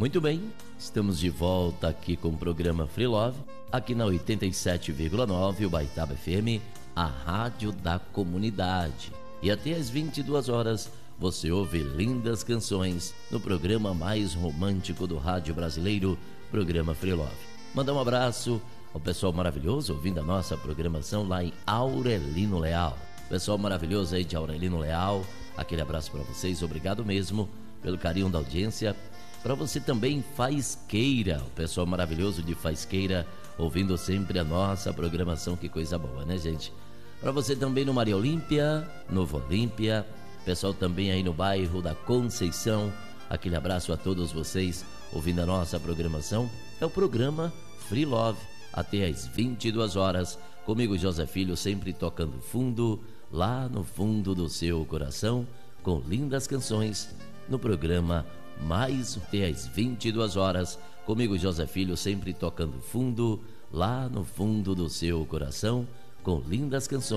Muito bem, estamos de volta aqui com o programa Free Love, aqui na 87,9 Ubaitaba FM, a rádio da comunidade. E até às 22 horas você ouve lindas canções no programa mais romântico do rádio brasileiro, programa Free Love. Mandar um abraço ao pessoal maravilhoso ouvindo a nossa programação lá em Aurelino Leal. Pessoal maravilhoso aí de Aurelino Leal, aquele abraço para vocês, obrigado mesmo pelo carinho da audiência. Para você também, Faisqueira, o pessoal maravilhoso de Faisqueira, ouvindo sempre a nossa programação, que coisa boa, né, gente? Para você também no Maria Olímpia, Novo Olímpia, pessoal também aí no bairro da Conceição, aquele abraço a todos vocês ouvindo a nossa programação. É o programa Free Love, até às 22 horas, comigo José Filho, sempre tocando fundo, lá no fundo do seu coração, com lindas canções, no programa mais até às 22 horas, comigo José Filho, sempre tocando fundo, lá no fundo do seu coração, com lindas canções.